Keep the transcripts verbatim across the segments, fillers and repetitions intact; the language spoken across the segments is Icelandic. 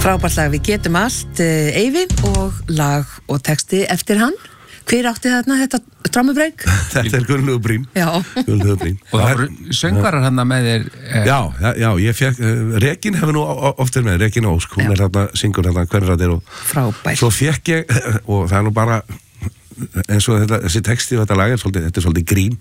Frábært lag, við getum allt, Eyvi og lag og texti eftir hann. Hver átti þarna þetta trommubreyk? Þetta er Gunnlaugur Brím. Já. Gunnlaugur Brím. Og það voru söngvarar hann með þér? Eh... Já, já, já, ég fekk, uh, Regín hefur nú oft verið með, Regín Ósk, hún já. er þarna, syngur þarna hvernig þetta er og... Frábært. Svo fekk ég, og það er nú bara, eins og þetta, þessi texti og þetta lag er svolítið, þetta er svolítið grín.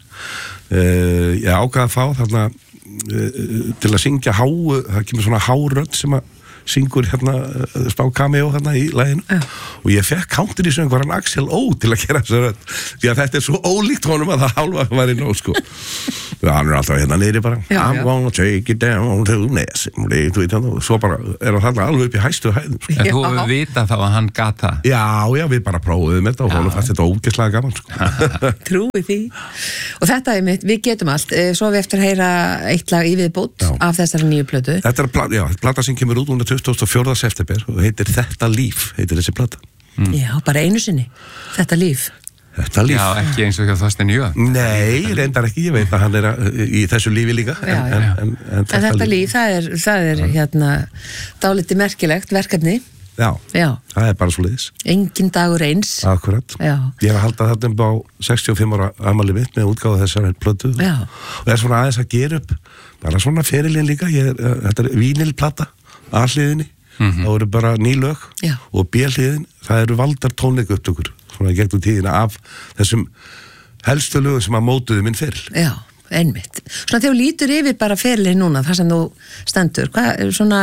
Uh, ég ákvað að fá þarna uh, til að syngja háu, það kemur svona hárödd sem að syngur hérna spá cameo hérna í laginu ja. og ég fekk country söngvaran Axel Ó til að gera þessu rödd því að þetta er svo ólíkt honum að það hálfa var í nóg sko ja, hann er alltaf hérna niðri bara já, I'm já. gonna take it down to Nessim og svo bara er hann þarna alveg upp í hæstu hæðum sko. En þú hefur vitað þá að hann gat það? Já, já, við bara prófuðum þetta og honum fannst þetta ógeðslega gaman sko. Trúi því og þetta er mitt, við getum allt svo við eftir að heyra eitt lag í viðbót já. Af þessari nýju plötu Þetta er plata, já, plata sem kemur út núna tuttugasta og fjórða september og heitir Þetta líf, heitir þessi plata. Mm. Já, bara einu sinni. Þetta líf. Þetta líf. Já, ekki eins og hjá Þorstein Jöa. Nei, reyndar ekki, ég veit að hann er að, í þessu lífi líka. Já, en, já. En, en, en, en þetta, þetta líf, líf, það er, það er hérna, dálítið merkilegt verkefni. Já, já, það er bara svo leiðis. Engin dagur eins. Akkurat. Já. Ég hef að halda þetta um á sextíu og fimm ára afmæli mitt með útgáfu þessar plötu. Já. Og það er svona aðeins að gera upp, bara svona ferilinn líka, ég, þetta er vínilplata, A-hliðinni. Mm-hmm. Það eru bara ný lög Já. Og B-hliðin, það eru valdar tónleika upptökur svona gegnum tíðina af þessum helstu lögum sem að mótuðu minn feril. Já, einmitt. Svona þegar þú lítur yfir bara ferilinn núna, það sem þú stendur, hvað er svona,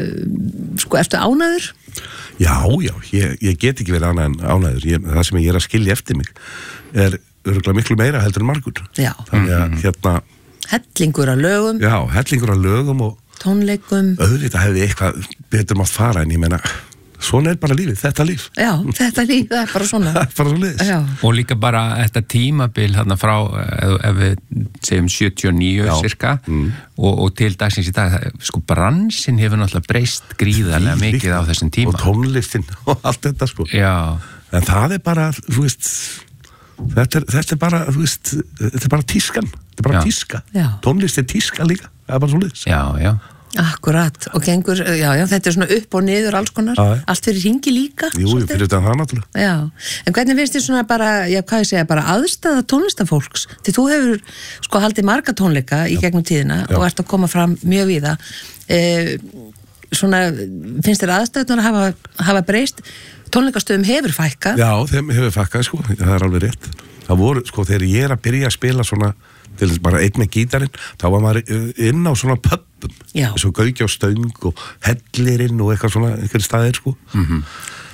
sko, ertu ánæður? Já, já, ég, ég get ekki verið ánæður en ánæður. Ég, það sem ég er að skilja eftir mig er örugglega miklu meira heldur en margur. Já. Þannig að hérna... Hellingur af lögum. Já, hellingur af lögum og tónleikum. Auðvitað hefði eitthvað betur mátt fara en ég meina, svona er bara lífið, þetta líf. Já, þetta líf, það er bara svona. Það er bara svo liðis. Og líka bara þetta tímabil hérna frá, ef við segjum sjötíu og níu Já. Cirka, mm. og, og til dagsins í dag, það, sko bransinn hefur náttúrulega breyst gríðarlega Því, mikið á þessum tíma. Og tónlistin og allt þetta sko. Já. En það er bara, þú veist, þetta er, þetta er bara, þú veist, þetta er bara tískan. Þetta er bara já. Tíska. Já. Tónlist er tíska líka. Það er bara svo liðis. Já, já. Akkurat. Og gengur, já, já, þetta er svona upp og niður alls konar. Já, allt fyrir hringi líka. Jú, jú, fyrir þetta það náttúrulega. Já. En hvernig finnst þér svona bara, já, hvað ég segja, bara aðstæða tónlistafólks? Því þú hefur, sko, haldið marga tónleika í já. Gegnum tíðina já. Og ert að koma fram mjög víða. Eh, svona, finnst þér aðstæðunar að hafa, hafa breyst? Tónleikastöðum hefur fækkað. Já, þeim hefur fækkað, sko. Það er alveg rétt. Það voru, sko, þegar ég er að byrja að spila svona til þess bara einn með gítarinn, þá var maður inn á svona pöbbum, eins og Gaukja og Stöng og Hellirinn og eitthvað svona, einhverjir staðir, sko. Mm-hmm.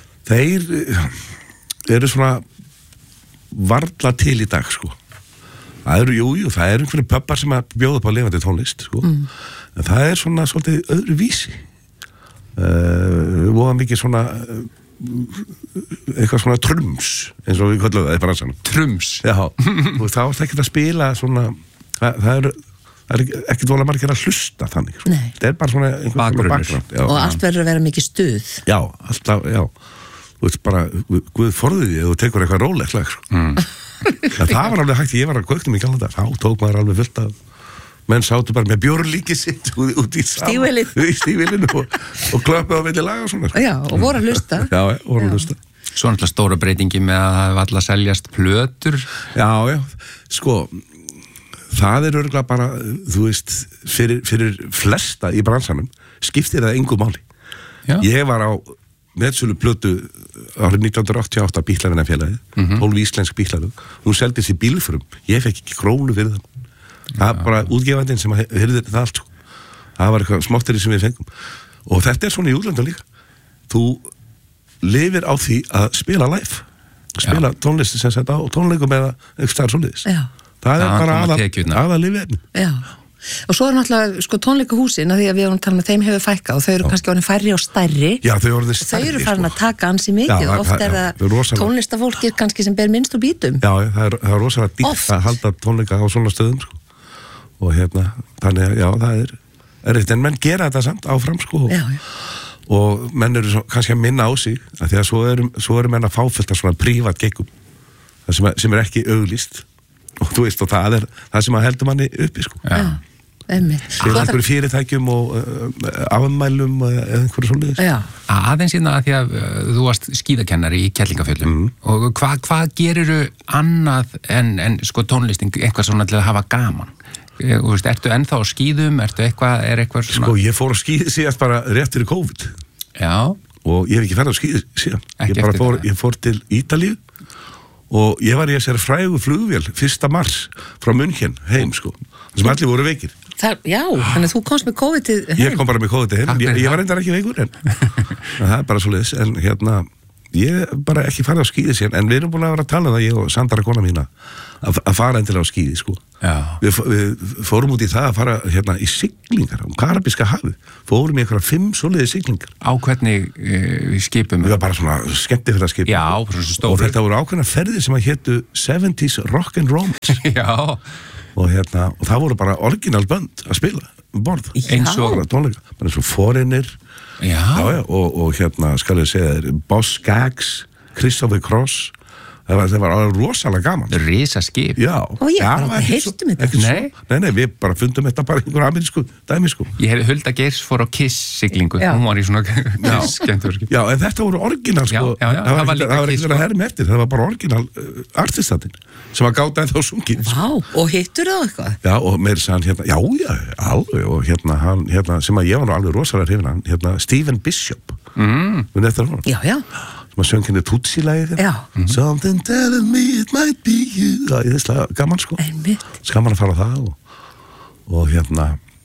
Þeir eru svona varla til í dag, sko. Það eru, jú, jú, það eru einhverjir pöbbar sem að bjóða upp á lifandi tónlist, sko. Mm. En það er svona svolítið öðru vísi. Uh, voða mikið svona... eitthvað svona trums eins og við köllum það í bransanum trums, já, og þá er ekki að spila svona, það, það er, er ekki dóla margir að hlusta þannig sko. Það er bara svona einhvern bakgrunn og allt verður að vera mikið stuð já, alltaf, já þú veist bara, Guð forðið því að þú tekur eitthvað rólegt lag sko. mm. það var alveg hægt, ég var að Gauknum í Galanda þá tók maður alveg fullt af menn sátu bara með bjórlíki sitt út, út í stífilinu og, og klöppuð á milli laga og svona. Já, og voru að hlusta. Já, voru að hlusta. Svo náttúrulega stóra breytingi með að það var alltaf seljast plötur. Já, já, sko, það er örgulega bara, þú veist, fyrir, fyrir flesta í bransanum skiptir það engu máli. Já. Ég var á metsölu plötu árið nítján hundruð áttatíu og átta Bíklarinn-félagið, mm-hmm. tólf íslensk bíklarinn, hún seldist í bílförum, ég fekk ekki krónu fyrir það. Það er bara útgefandinn sem heyrði það allt sko. Það var eitthvað smáttirinn sem við fengum og þetta er svona í útlöndum líka þú lifir á því að spila live spila tónlisti sem setja á tónleikum eða eitthvað starf svoleiðis það er bara aða aða lifið Já, og svo er náttúrulega sko tónleikahúsin að því að við erum að tala með þeim hefur fækkað og þau eru Já. Kannski orðin færri og stærri Já, þau eru orðin stærri Þau eru farin að taka ansi mikið Já, og oft er það tónlistafólkir kannski sem ber minnst úr bítum Já, það er, það er rosalega dýrt að halda tónleika á svona stöðum sko. Og hérna, þannig að já, það er erfitt, en menn gera þetta samt áfram sko já, já. Og menn eru svo, kannski að minna á sig að því að svo eru, svo eru menn að fáfylta svona prívat geggum sem, sem er ekki auglýst og þú veist, og það er það sem að heldur manni uppi sko já. Spila einhverju fyrirtækjum og uh, afmælum eða einhverju svoleiðis. Já. Aðeins hérna að því að uh, þú varst skíðakennari í Kerlingafjöllum mm. og hvað hva geriru annað en, en sko tónlisting, eitthvað svona til að hafa gaman? Þú veist, ertu ennþá á skíðum, ertu eitthvað, er eitthvað svona... Sko, ég fór að skíði síðast bara rétt fyrir COVID. Já. Og ég hef ekki ferð á skíði síðan. Ekki ég bara eftir fór, það. ég fór til Ítalíu og ég var í þessari frægu flugvél fyrsta mars frá München heim, sko. Það sem allir voru veikir. Það, já, þannig að þú komst með COVID heim. Ég kom bara með COVID heim, ég, ég var reyndar ekki veikur en það er bara svo leiðis, en hérna ég bara ekki farið á skíði síðan, en við erum búin að vera að tala um það, ég og Sandra kona mína að, að fara endilega á skíði, sko. Við, við fórum út í það að fara hérna í siglingar á Karabíska hafið, fórum í einhverja fimm svoleiði siglingar. Á hvernig uh, skipum? Við var bara svona skemmti fyrir að skipa. Já, svona stóri. Og þetta voru ákveðna ferðir sem að hétu seventies rock and romance. Já. Og hérna, og það voru bara original bönd að spila um borð. Eins og tónleika, bara eins og Foreigner. Já. Já, já, og, og hérna, skal ég segja þér, Boss Gags, Christopher Cross. Það var, það var alveg rosalega gaman. Risa skip. Já. Og ég já, bara heyrtum þetta. Nei. Nei, nei, við bara fundum þetta bara einhver amerísku dæmi, sko. Ég hef Hulda Geirs fór á Kiss-siglingu. Hún var í svona Kiss-skemmtur. Já, en þetta voru original, sko. Já, já, já. Það var, það var ekki verið að herma eftir. Það var bara original uh, artistatinn sem var gáta en þá sungið. Vá, og hittur það eitthvað? Já, og meiri sann hérna, já, já, alveg, og hérna, hann, hérna, sem að ég var nú alveg rosalega hrifin hann, hérna, Stephen Bishop. Mm. Já, já. Sem að söng henni Tutsi-lagið. Já. Something telling me it might be you. Það er þesslega gaman, sko. Einmitt. Skaman að fara á það og, og hérna,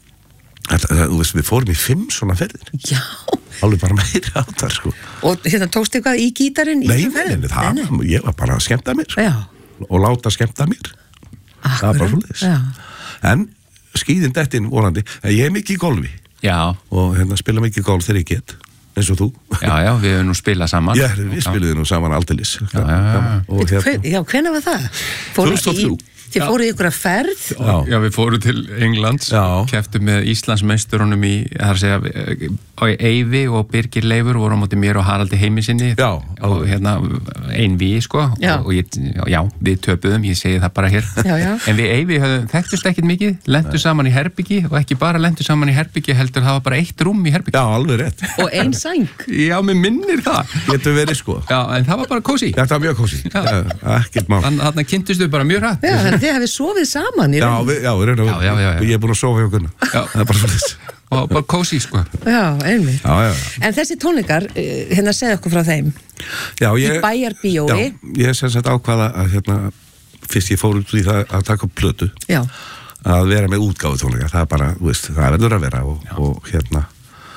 þetta, það, þú veist, við fórum í fimm svona ferðir. Já. Alveg bara meiri á það, sko. Og hérna tókstu eitthvað í gítarinn í Nei, þessum ferðum? nei, það, Nei, nei. ég var bara að skemmta mér. Já. Og láta skemmta mér. Akkurat. Það var bara svoleiðis. Já. En skíðin dettin vonandi, ég er mikið í golfi. Já. Og hérna spila mikið golf þegar ég get, eins og þú. Já, já, við hefum nú spilað saman. Já, við spiluðum nú saman aldeilis. Já, já, já. Og Hver, hérna, já, hvenær var það? tvö þúsund og þrjú. Þið fóruð í ykkur að ferð? Já. Já, við fórum til Englands, Já. keftum með Íslandsmeisturunum í, það er að segja, á Eyvi og Birgir Leifur voru á móti mér og Haraldi Heiminsinni. Já. Og hérna, einví, sko. Já. Og ég, já, við töpuðum, ég segi það bara hér. Já, já. En við Eyvi höfum þekktust ekkit mikið, lentu saman í herbyggi og ekki bara lentu saman í herbyggi, heldur það var bara eitt rúm í herbyggi. já, alveg rétt. Og ein sæng? Já, mér minnir það. Getur verið, sko. Já, en það var bara kósí. Þetta var mjög kósí. Ekkert mál. Þannig að kynntust við bara mjög hratt. Já, þannig að þið hafið sofið saman í Já, raun. við, já, við reynum. Já, já, já, já. Ég er búin að sofa hjá Gunnar. Já. Það er bara svolítið. Og bara kósí, sko. Já, einmitt. Já, já, já. En þessi tónleikar, eh, hérna segja okkur frá þeim. Já, ég... Í Bæjarbíói. Já, ég sem sagt ákvaða að hérna, fyrst ég fór út í það að taka upp plötu. Já. Að vera með útgáfu tónleika. Það er bara, þú veist, það verður að vera og, og hérna...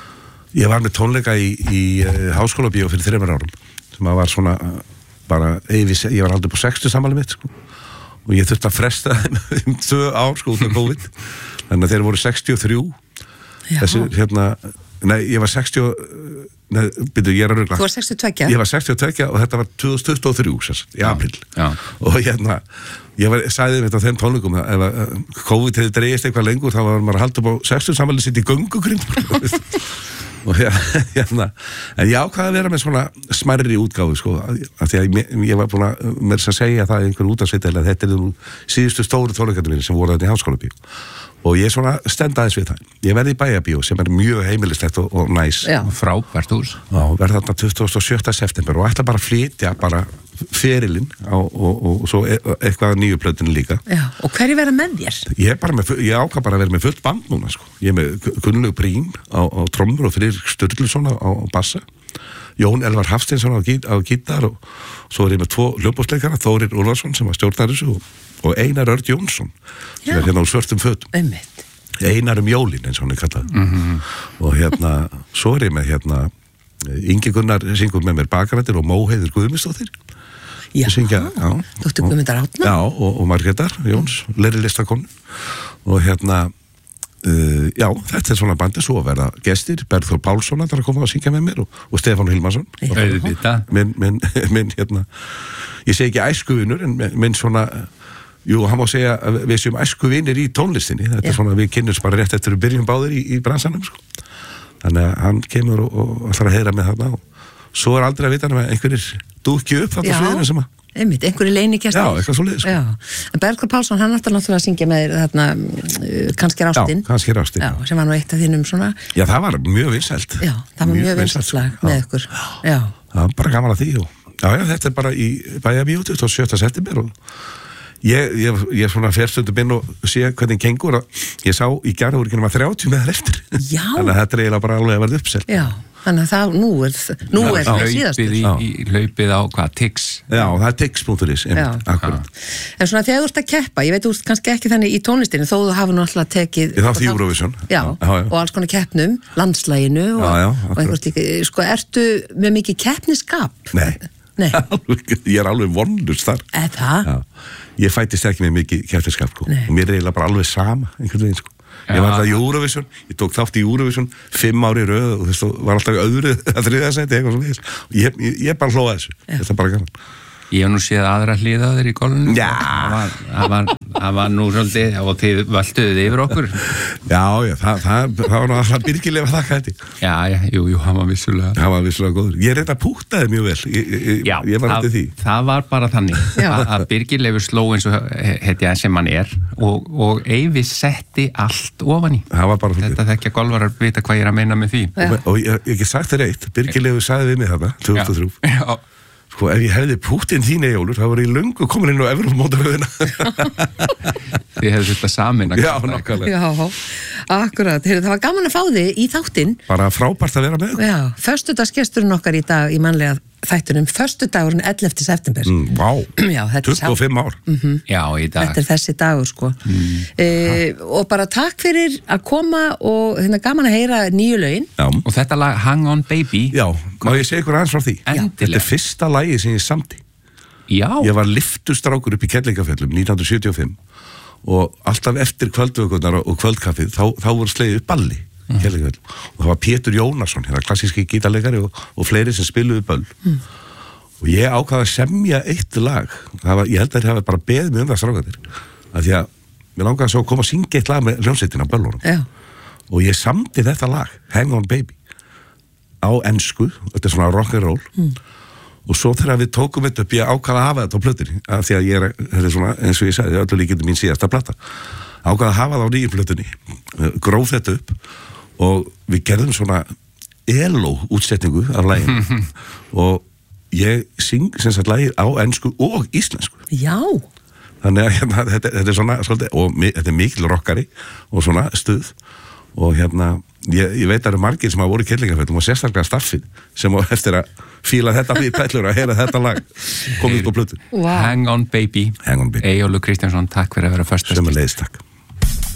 Ég var með tónleika í, í uh, Háskólabíó fyrir þreymur árum. Sem að var svona, uh, bara, yfir, ég var aldrei på sextíu sammæli mitt, sko. Og ég þurfti að fresta um tvö ár, sko, út af COVID. Þannig að þeir voru sextíu og þrjú. Já. Þessi, hérna, nei, ég var sextíu, nei, byrju, ég er að rugla. Þú var sextíu og tvö? Ég var sextíu og tvö og þetta var tvö þúsund tuttugu og þrjú, sérst, í april. Já. Og hérna, ég var, sagði þetta á þeim tónleikum, ef að COVID hefði dreigist eitthvað lengur, þá var maður að halda upp á sextíu sammæli sitt í göngugrind. Og hérna, en ég ákvaði að vera með svona smærri útgáfu, sko, af því að ég, ég var búin að mér að segja það í einhverju útvarpsviðtali að þetta er nú síðustu stóru tónleikarnir mínir sem voru þetta í Háskólabíó og ég svona stend aðeins við það. Ég verði í Bæjarbíó sem er mjög heimilislegt og, og næs. Já. Frábært hús. Já, verði þarna tuttugasta og sjötta september og ætla bara að flytja bara ferilinn og, og, og svo e eitthvað af nýju plötinu líka. Já, og hverju verða með þér? Ég er bara með, ég ákvað bara að vera með fullt band núna, sko. Ég er með Gunnlaug Brím á, á trommur og Friðrik Sturluson á, á bassa. Jón Elvar Hafsteinsson á, gít, á gítar og svo er ég með tvo hljóðbúrsleikara, Þórir Úlfarsson sem var stjórnar þessu og, og Einar Örd Jónsson sem Já. er hérna á svörtum fötum. Einmitt. Einar um jólin eins og hann er kallað. Mm-hmm. Og hérna, svo er ég með hérna Ingi Gunnar syngur með mér Bakarættir og Móheiður Guðmundsdóttir. Já, syngja, já. Dóttir Guðmundar Árna. Já, og, og Margrétar Jóns, leiri listakonu og hérna uh, já, þetta er svona bandi svo að vera gestir, Berður Pálsson að koma að syngja með mér og, og Stefán Hilmarsson minn, minn, minn hérna ég segi ekki æskuvinur en minn svona jú, hann má segja að við séum æskuvinir í tónlistinni, þetta já. Er svona við kynnumst bara rétt eftir að byrjum báðir í, í bransanum, sko. Þannig að hann kemur og, og ætlar að heyra með þarna og svo er aldrei að vita hann að einhverjir dúkju upp þarna sviðinu sem að einmitt, einhverju leynikjastir. Já, eitthvað svo leið, sko. Já, en Bergþór Pálsson, hann ætti náttúrulega að syngja með þarna, kannski er ástin. Já, kannski er ástin. Já, sem var nú eitt af þínum svona. Já, það var mjög vinsælt. Já, það var mjög, mjög vinsælt lag með ykkur. Já. Það var bara gaman að því og já, já, þetta er bara í Bæjarbíó tuttugasta og sjötta september og ég, ég, ég svona fer stundum inn og sé hvernig gengur og ég sá í gerðurkinum að þrjátíu með þær eftir. Já. Þannig að þetta er eiginlega bara alveg að verða uppselt. Já, þannig að það, nú er, nú er það síðastur. Í, í, hlaupið á hvað, Tix? Já, það er Tix punktur is, einmitt, akkurat. En svona þegar þú ert að keppa, ég veit þú ert kannski ekki þannig í tónlistinni, þó þú hafi nú alltaf tekið... Ég þátt í Eurovision. Já, já, já, og alls konar keppnum, landslæginu og, já, já, og einhvers líka, sko, ertu með mikið keppniskap? Nei. Nei. Ég er alveg vonlust þar. Eða það? Já. Ég fættist ekki með mikið keppniskap, sko. Og mér er eiginlega bara alveg sama, einhvern veginn, sko. Ég var alltaf í Eurovision, ég tók þátt í Eurovision fimm ári í röð og þú veist, var alltaf í öðru að þriðja sæti, eitthvað svona þess. Ég, ég, ég bara hlóða þessu, já. Þetta er bara gaman. Ég hef nú séð aðra hlið á þér í golfinu. Já. Það var, það var nú svolítið, og þið völduðið yfir okkur. Já, já, það, það, það var nú alltaf byrgilega þakka þetta. Já, já, jú, jú, hann var vissulega. Hann var vissulega góður. Ég reynda að pútaði mjög vel. Ég, ég, já, ég var það, eftir því. Það var bara þannig að Birgileifur sló eins og hetja sem hann er og, og Eyvi setti allt ofan í. Það var bara þetta þekkja golfarar vita hvað ég er að meina með því. Og, og ég hef ekki sagt þér eitt, Birgileifur sagði við mig þarna, tvö þúsund og þrjú. Já. Sko, ef ég hefði Pútin þín Eyjólfur, þá var ég löngu komin inn á Evrópumótaröðina. Þið hefðu þetta samin að Já, nákvæmlega. Já, akkurat. Heyrðu, það var gaman að fá þig í þáttinn. Bara frábært að vera með. Já, föstudagsgesturinn okkar í dag í mannlega þættunum, föstudagurinn ellefta september. Mm, vá, Já, tuttugu og fimm ár. Mm-hmm. Já, í dag. Þetta er þessi dagur, sko. Mm. Eh, og bara takk fyrir að koma og hérna gaman að heyra nýju lögin. Já. Og þetta lag Hang On Baby. Já, má ég segja ykkur aðeins frá því? Endilega. Þetta er fyrsta lagið sem ég samti. Já. Ég var lyftustrákur upp í Kerlingafjöllum nítján hundruð sjötíu og fimm og alltaf eftir kvöldvökunar og kvöldkaffið þá, þá voru slegið upp balli mm. Kerlingafjöllum og það var Pétur Jónasson, hérna klassíski gítarleikari og, og fleiri sem spiluðu böll mm. og ég ákvaði að semja eitt lag, það var, ég held að það hefði bara beðið mig um það strákandir af því að mér langaði svo að koma að syngja eitt lag með hljómsveitina á böllunum Já. Og ég samdi þetta lag, Hang On Baby á ensku, þetta er svona rock'n'roll mm. og svo þegar við tókum þetta upp ég ákvaði að hafa þetta á plötunni af því að ég er, þetta er svona, eins og ég sagði öllu líkindi mín síðasta plata ákvaði að hafa það á nýju plötunni gróf þetta upp og við gerðum svona eló útsetningu af laginu og ég syng sem sagt lagið á ensku og íslensku Já. Þannig að hérna, þetta, þetta er svona svolítið, og mi, þetta er mikil rockari og svona stuð og hérna ég, ég veit að það eru margir sem hafa voru í Kerlingafjöllum og sérstaklega staffið sem á eftir að fíla þetta við pællur að heyra þetta lag komið upp á plötu wow. Hang On Baby, Hang On Baby. Eyjólfur Kristjánsson, takk fyrir að vera första sem að leiðist takk